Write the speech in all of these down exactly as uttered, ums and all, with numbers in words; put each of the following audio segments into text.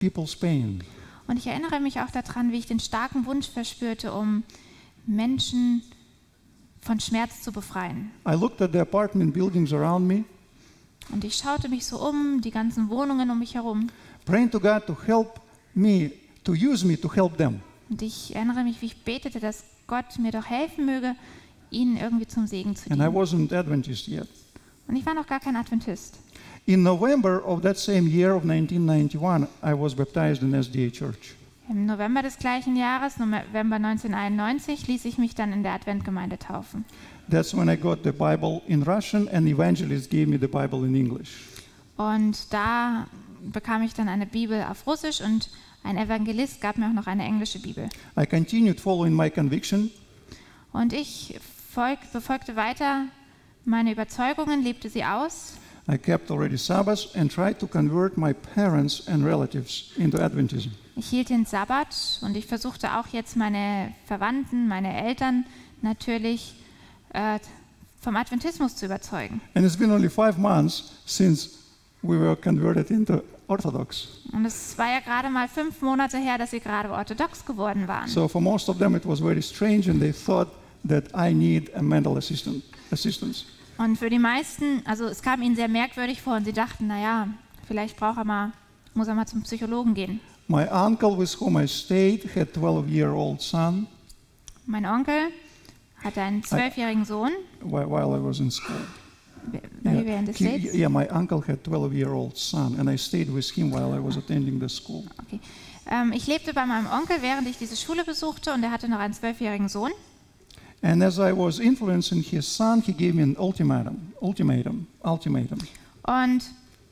people's pain. Und ich erinnere mich auch daran, wie ich den starken Wunsch verspürte, um Menschen von Schmerz zu befreien. I looked at the apartment buildings around me, Und ich schaute mich so um, die ganzen Wohnungen um mich herum. praying to God to help me, to use me to help them. Und ich erinnere mich, wie ich betete, dass Gott mir doch helfen möge, ihnen irgendwie zum Segen zu And I dienen. wasn't Adventist yet. Und ich war noch gar kein Adventist. In November of that same year of nineteen ninety-one, I was baptized in S D A Church. Im November des gleichen Jahres, November neunzehnhunderteinundneunzig, ließ ich mich dann in der Adventgemeinde taufen. That's when I got the Bible in Russian and evangelist gave me the Bible in English. Und da bekam ich dann eine Bibel auf Russisch und ein Evangelist gab mir auch noch eine englische Bibel. I continued following my conviction, Und ich folg, befolgte weiter meine Überzeugungen, lebte sie aus. I kept already Sabbath and tried to convert my parents and relatives into Adventism. Ich hielt den Sabbat und ich versuchte auch jetzt meine Verwandten, meine Eltern natürlich äh, vom Adventismus zu überzeugen. And it's been only five months since we were converted into Orthodox. Und es war ja gerade mal fünf Monate her, dass sie gerade orthodox geworden waren. So for most of them it was very strange and they thought that I need a mental assistant, assistance. Und für die meisten, also es kam ihnen sehr merkwürdig vor und sie dachten, naja, vielleicht braucht er mal, muss er mal zum Psychologen gehen. My uncle with whom I stayed had a twelve-year-old son Mein Onkel hatte einen zwölfjährigen Sohn, while, while I was in school. weil wir in den He- States. yeah, my uncle had a twelve-year-old son and I stayed with him while I was attending the school. Okay. Ähm, ich lebte bei meinem Onkel, während ich diese Schule besuchte und er hatte noch einen zwölfjährigen Sohn. And as I was influencing his son, he gave me an ultimatum, ultimatum, ultimatum. Und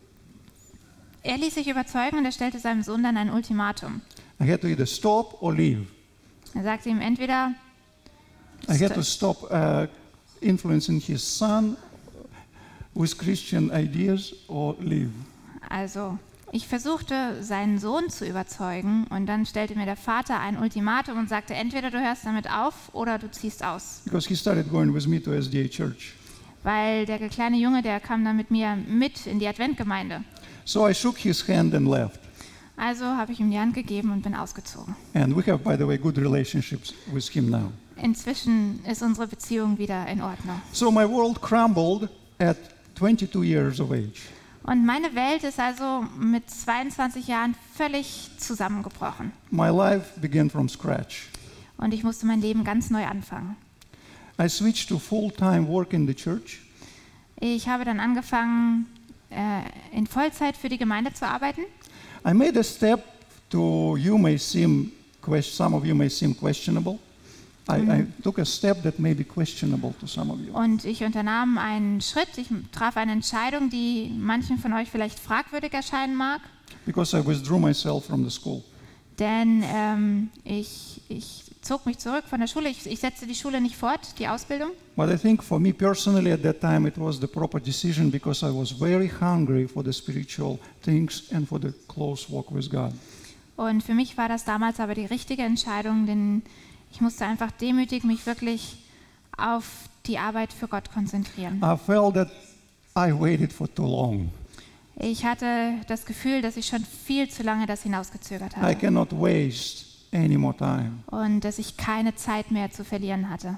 er ließ sich überzeugen und er stellte seinem Sohn dann ein Ultimatum. I had to either stop or leave. Er sagte ihm entweder, I had to stop uh, influencing his son with Christian ideas or leave. also ich versuchte seinen Sohn zu überzeugen und dann stellte mir der Vater ein Ultimatum und sagte, entweder du hörst damit auf oder du ziehst aus. Because he started going with me to S D A Church. Weil der kleine Junge, der kam dann mit mir mit in die Adventgemeinde. So I shook his hand and left. Also habe ich ihm die Hand gegeben und bin ausgezogen. And we have, by the way, good relationships with him now. Inzwischen ist unsere Beziehung wieder in Ordnung. So my world crumbled at twenty-two years of age. Und meine Welt ist also mit zweiundzwanzig Jahren völlig zusammengebrochen. My life began from scratch. Und ich musste mein Leben ganz neu anfangen. I switched to full-time work in the church. Ich habe dann angefangen, äh, in Vollzeit für die Gemeinde zu arbeiten. I made a step to you may seem quest- some of you may seem questionable. I, I took a step that may be questionable to some of you. Und ich unternahm einen Schritt, ich traf eine Entscheidung, die manchen von euch vielleicht fragwürdig erscheinen mag. Because I withdrew myself from the school. Denn ähm, ich, ich zog mich zurück von der Schule. Ich, ich setzte die Schule nicht fort, die Ausbildung. But I think for me personally at that time it was the proper decision because I was very hungry for the spiritual things and for the close walk with God. Und für mich war das damals aber die richtige Entscheidung, denn ich musste einfach demütig mich wirklich auf die Arbeit für Gott konzentrieren. I felt that I waited for too long. Ich hatte das Gefühl, dass ich schon viel zu lange das hinausgezögert I habe cannot waste any more time. und dass ich keine Zeit mehr zu verlieren hatte.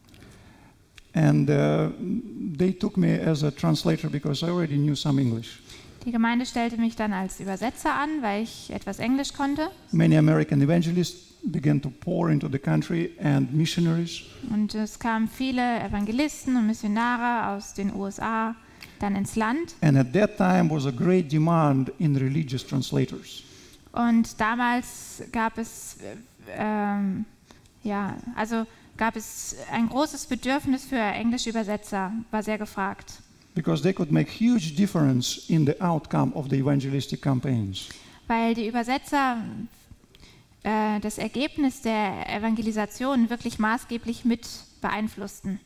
And uh, they took me as a translator because I already knew some English. Die Gemeinde stellte mich dann als Übersetzer an, weil ich etwas Englisch konnte. Many American evangelists began to pour into the country and missionaries. Und es kamen viele Evangelisten und Missionare aus den U S A dann ins Land. And at that time was a great demand in religious translators. Und damals gab es, äh, ähm, ja, also gab es ein großes Bedürfnis für englische Übersetzer, war sehr gefragt. Because they could make huge difference in the outcome of the evangelistic campaigns. Weil die Übersetzer äh, das Ergebnis der Evangelisation wirklich maßgeblich mit beeinflussten.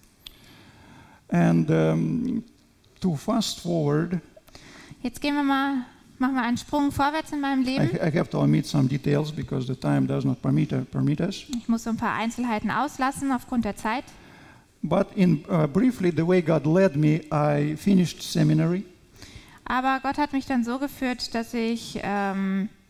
And um, to fast forward, Jetzt gehen wir mal, machen wir einen Sprung vorwärts in meinem I, Leben. I have to omit some details because the time does not permit, uh, permit us. Ich muss so ein paar Einzelheiten auslassen aufgrund der Zeit. But in uh, briefly, the way God led me, I finished seminary. Aber Gott hat mich dann so geführt, dass ich ähm,